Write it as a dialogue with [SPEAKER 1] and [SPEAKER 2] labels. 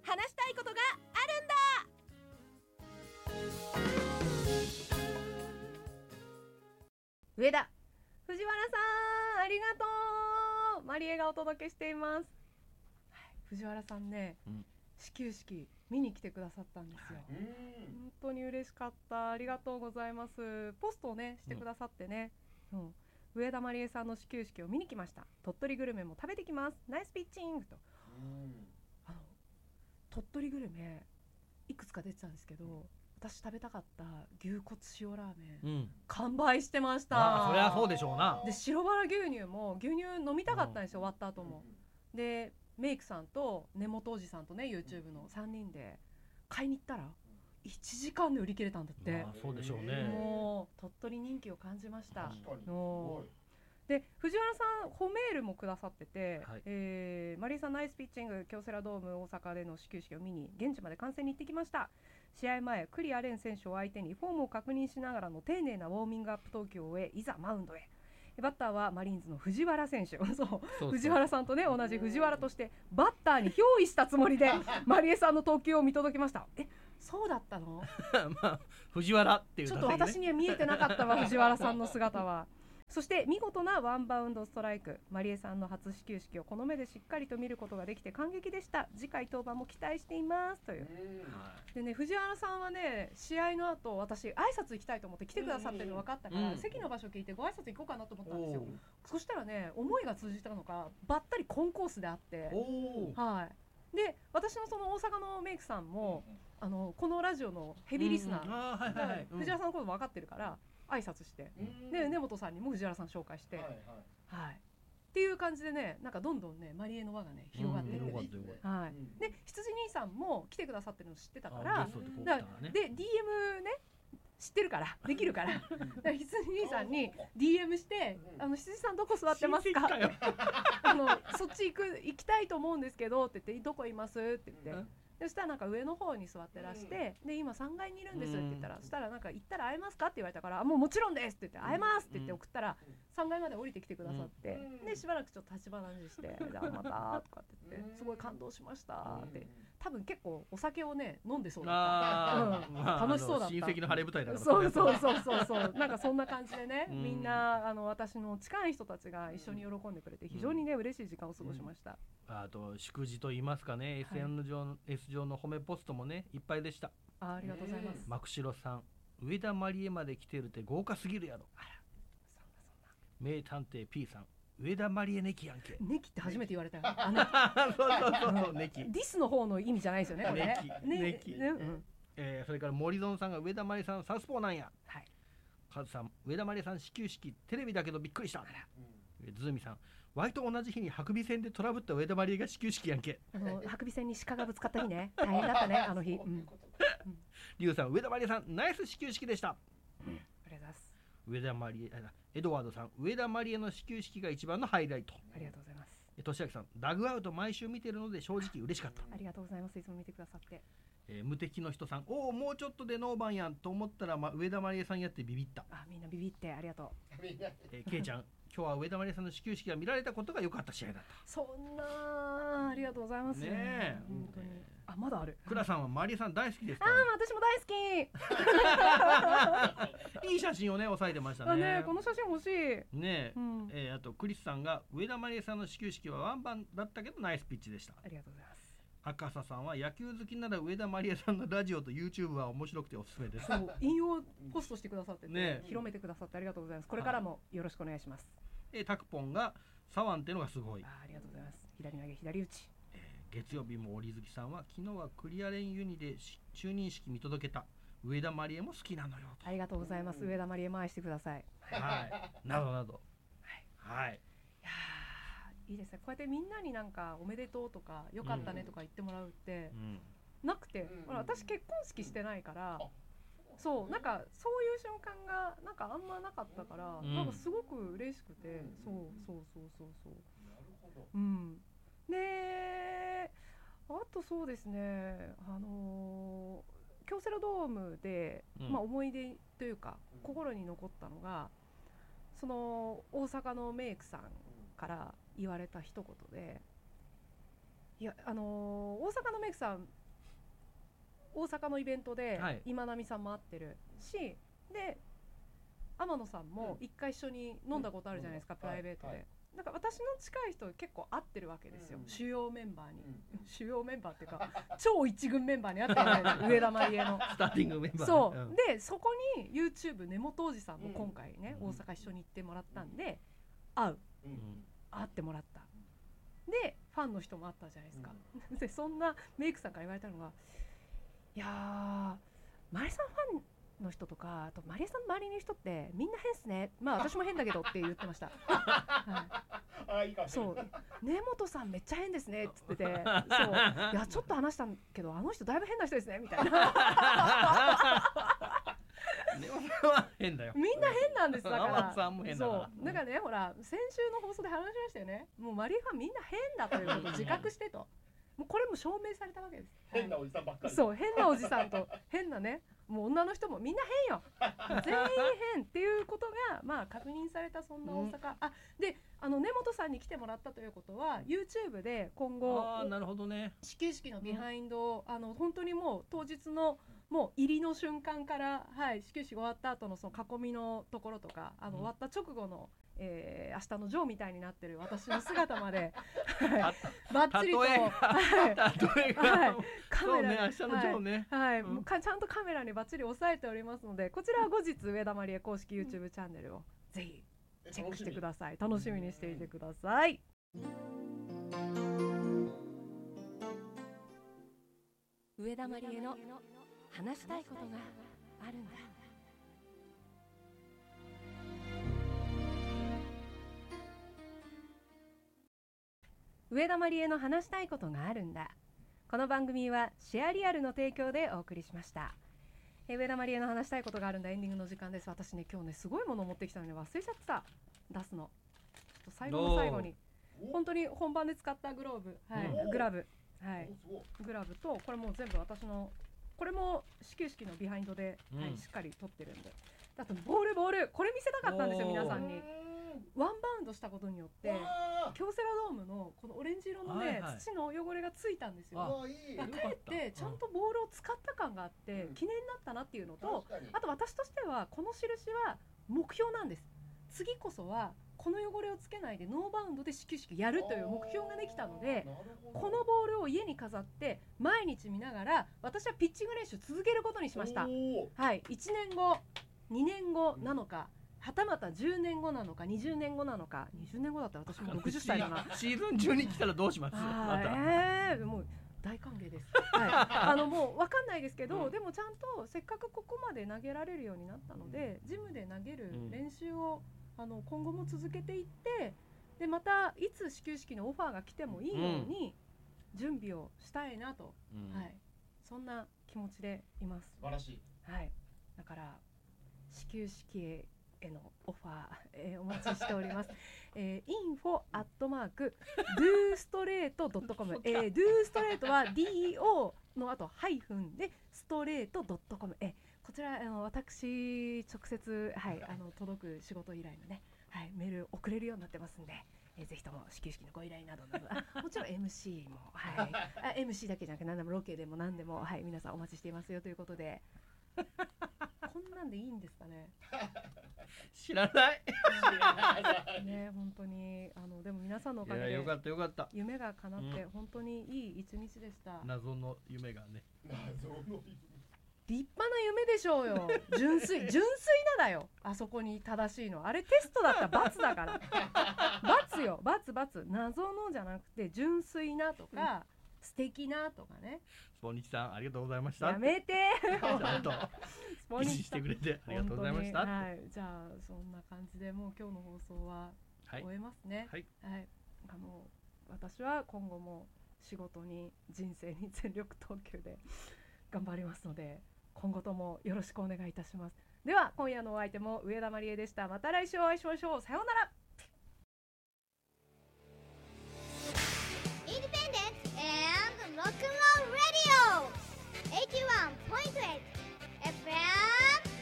[SPEAKER 1] 話したいことがあるんだ。上田、藤原さんありがとう。マリエがお届けしています、はい、藤原さんね、始球式見に来てくださったんですよ。本当に嬉しかった。ありがとうございます。ポストをねしてくださってね、上田マリエさんの始球式を見に来ました。鳥取グルメも食べてきます。ナイスピッチングと。鳥取グルメいくつか出てたんですけど、私食べたかった牛骨塩ラーメン、完売してました。
[SPEAKER 2] そりゃそうでしょうな。
[SPEAKER 1] で白バラ牛乳も牛乳飲みたかったんですよ、終わった後も。でメイクさんと根本おじさんとね YouTube の3人で買いに行ったら1時間で売り切れたんだって。
[SPEAKER 2] そうでしょうね。
[SPEAKER 1] もう鳥取人気を感じました。で藤原さんホメールもくださってて、マリーさんナイスピッチング、京セラドーム大阪での始球式を見に現地まで観戦に行ってきました。試合前栗アレン選手を相手にフォームを確認しながらの丁寧なウォーミングアップ投球を終え、いざマウンドへ。バッターはマリーンズの藤原選手そう藤原さんとね同じ藤原としてバッターに憑依したつもりでマリエさんの投球を見届けました。そうだったの
[SPEAKER 2] 藤原っていう、
[SPEAKER 1] ちょっと私には見えてなかったわ藤原さんの姿は。そして見事なワンバウンドストライク、マリエさんの初始球式をこの目でしっかりと見ることができて感激でした。次回登板も期待していますという。でね、藤原さんはね試合の後私挨拶行きたいと思って来てくださってるの分かったから、席の場所聞いてご挨拶行こうかなと思ったんですよ。そしたらね思いが通じたのかばったりコンコースであって、で私のその大阪のメイクさんも、このラジオのヘビーリスナー、藤原さんのこと分かってるから挨拶して、で根本さんにも藤原さん紹介して、っていう感じでね、なんかどんどんねマリエの輪がね広がってって、で羊兄さんも来てくださってるの知ってたから、で DM ね知ってるからできるから羊兄さんに DM して羊さんどこ座ってますかってそっち行きたいと思うんですけどって言って、どこいますって言って、そしたらなんか上の方に座ってらして、で今3階にいるんですって言ったら、そしたらなんか行ったら会えますかって言われたから、もちろんですって言って会えますって言って送ったら3階まで降りてきてくださって、でしばらくちょっと立ち話してじゃあまたとかって言ってすごい感動しましたって。多分結構お酒をね飲んでそうだった、楽しそうだった、
[SPEAKER 2] 親戚の晴れ舞台だから。
[SPEAKER 1] そうなんかそんな感じでね、みんな私の近い人たちが一緒に喜んでくれて非常にね嬉しい時間を過ごしました。
[SPEAKER 2] あと祝辞と言いますかね、SN 上の褒めポストもねいっぱいでした。
[SPEAKER 1] ありがとうございます。
[SPEAKER 2] マクシロさん、上田マリエまで来てるって豪華すぎるやろ。
[SPEAKER 1] そんな
[SPEAKER 2] 名探偵 P さん、上田マリエネキやんけ。
[SPEAKER 1] ネキって初めて言われたよ。
[SPEAKER 2] そうネキ。
[SPEAKER 1] ディスの方の意味じゃないですよね。
[SPEAKER 2] ネキ。それから森園さんが上田マリエさんサウスポーなんや。カズさん、上田マリエさん始球式テレビだけどびっくりした。ズーミさん、ワイと同じ日に白尾線でトラブった上田マリエが始球式やんけ。
[SPEAKER 1] 白尾線に鹿がぶつかった日ね、大変だったねあの日。
[SPEAKER 2] リュウさん、上田マリエさんナイス始球式でした。
[SPEAKER 1] ありがとうございます。
[SPEAKER 2] 上田マリエ、エドワードさん、上田マリエの始球式が一番のハイライト。
[SPEAKER 1] ありがとうございます。
[SPEAKER 2] としあきさん、ダグアウト毎週見てるので正直嬉しかった。
[SPEAKER 1] ありがとうございます。いつも見てくださって。
[SPEAKER 2] 無敵の人さん、もうちょっとでノーバンやんと思ったら、上田マリエさんやってビビった。
[SPEAKER 1] みんなビビってありがとう。
[SPEAKER 2] ケイちゃん、今日は上田マリエさんの始球式が見られたことが良かった試合だった。
[SPEAKER 1] そんなありがとうございますね。本当に。まだある。
[SPEAKER 2] クラさんはマリエさん大好きですか。
[SPEAKER 1] 私も大
[SPEAKER 2] 好き。いい写真をね押さえてましたね。
[SPEAKER 1] この写真欲しい
[SPEAKER 2] ね。あとクリスさんが上田マリエさんの始球式はワンバンだったけどナイスピッチでした。
[SPEAKER 1] ありがとうございます。
[SPEAKER 2] 赤狭さんは野球好きなら上田マリエさんのラジオと YouTube は面白くておすすめです。
[SPEAKER 1] 引用ポストしてくださってて、広めてくださってありがとうございます。これからもよろしくお願いします。
[SPEAKER 2] タクポンがサワンっていうのがすごい。
[SPEAKER 1] ありがとうございます。左投げ左打ち。
[SPEAKER 2] 月曜日も折月さんは昨日はクリアレンユニで就任式見届けた。上田マリエも好きなのよ。
[SPEAKER 1] ありがとうございます。上田マリエも愛してください。
[SPEAKER 2] などなど。
[SPEAKER 1] いやいいですね。こうやってみんなになんかおめでとうとかよかったねとか言ってもらうってなくて、私結婚式してないから、そうなんかそういう瞬間がなんかあんまなかったから、なんかすごく嬉しくて、そう。で、あとそうですね、京セラドームで、思い出というか心に残ったのが、その大阪のメイクさんから言われた一言で、いや大阪のメイクさん大阪のイベントで
[SPEAKER 2] はい
[SPEAKER 1] 今波さんも会ってるし、で天野さんも一回一緒に飲んだことあるじゃないですか、プライベートで。だから私の近い人結構会ってるわけですよ、主要メンバーに、主要メンバーっていうか超一軍メンバーに会ってるじゃないですか上田まりえの
[SPEAKER 2] スターティングメンバーね。
[SPEAKER 1] そう、でそこに YouTube 根本おじさんも今回ね、大阪一緒に行ってもらったんで会ってもらった。でファンの人も会ったじゃないですか、でそんなメイクさんから言われたのが、いやーマリエさんファンの人とか、あとマリエさんの周りの人ってみんな変っすね、まあ私も変だけどって言ってました、はい、そう根本さんめっちゃ変ですねって言ってて、そういやちょっと話したけどあの人だいぶ変な人ですねみたいな
[SPEAKER 2] 根本さんは変だよ。
[SPEAKER 1] みんな変なんですだから
[SPEAKER 2] 天野さんも変だから。
[SPEAKER 1] そうだからね、ほら先週の放送で話しましたよね、もうマリエファンみんな変だということを自覚してと、もうこれも証明されたわけです。
[SPEAKER 3] 変なおじさんばっかり。
[SPEAKER 1] そう変なおじさんと変なね、もう女の人もみんな変よ全員変っていうことがまあ確認された、そんな大阪、で根本さんに来てもらったということは YouTube で今後
[SPEAKER 2] なるほどね、
[SPEAKER 1] 始球式のビハインドを、本当にもう当日のもう入りの瞬間から、はい、始球式終わった後のその囲みのところとか、終わった直後の、明日のジョーみたいになってる私の姿までバッチリと、
[SPEAKER 2] 例えが
[SPEAKER 1] カメラに、
[SPEAKER 2] 明日のジョーね、
[SPEAKER 1] もうちゃんとカメラにバッチリ押さえておりますので、こちらは後日上田まりえ公式 YouTube チャンネルをぜひチェックしてください。楽しみにしていてください。上田まりえの話したいことがあるんだ。上田まりえの話したいことがあるんだ。この番組はシェアリアルの提供でお送りしました。上田まりえの話したいことがあるんだ、エンディングの時間です。私ね今日ねすごいものを持ってきたのに忘れちゃってた、出すの。ちょっと最後の最後に本当に本番で使ったグローブ、グラブ、グラブと、これもう全部私の、これも始球式のビハインドで、しっかり撮ってるんで、あとボールこれ見せたかったんですよ皆さんに。ワンバウンドしたことによって京セラドームのこのオレンジ色のね、土の汚れがついたんですよ。かえってちゃんとボールを使った感があって記念になったなっていうのと、あと私としてはこの印は目標なんです。次こそはこの汚れをつけないでノーバウンドで始球式やるという目標ができたので、このボールを家に飾って毎日見ながら私はピッチング練習続けることにしました。はい、1年後2年後なのか、はたまた10年後なのか20年後なのか、20年後だったら私も60歳だな
[SPEAKER 2] シーズン中に来たらどうします？
[SPEAKER 1] もう大歓迎です、はい、もう分かんないですけど、でもちゃんとせっかくここまで投げられるようになったので、ジムで投げる練習を今後も続けていって、でまたいつ始球式のオファーが来てもいいように準備をしたいなと、はい、そんな気持ちでいます。
[SPEAKER 3] 素晴らしい、
[SPEAKER 1] はい、だから始球式へのオファー、お待ちしております。info@dostraight.com、do ストレートは DO の後ハイフンでストレート .com、こちら私直接、届く仕事依頼のね、メール送れるようになってますんで、ぜひとも始球式のご依頼などもちろん MC も、MC だけじゃなくて何でもロケでも何でも、皆さんお待ちしていますよということでこんなんでいいんですかね。
[SPEAKER 2] 知らない
[SPEAKER 1] ね、本当にでも皆さんのおかげで
[SPEAKER 2] よかったよかった、
[SPEAKER 1] 夢が叶って本当にいい一日でした。
[SPEAKER 2] 謎の夢がね、
[SPEAKER 1] 立派な夢でしょうよ。純粋なだよ、あそこに正しいの。あれテストだったら罰だから罰よ、罰。謎のじゃなくて純粋なとか、素敵なとかね。
[SPEAKER 2] スポニチさんありがとうございました。
[SPEAKER 1] やめて
[SPEAKER 2] ちゃんとスポニチしてくれてありがとうございました。
[SPEAKER 1] じゃあそんな感じでもう今日の放送は終えますね。私は今後も仕事に人生に全力投球で頑張りますので、今後ともよろしくお願いいたします。では今夜のお相手も上田まりえでした。また来週お会いしましょう。さようなら。
[SPEAKER 4] Rock and Roll Radio 81.8 FM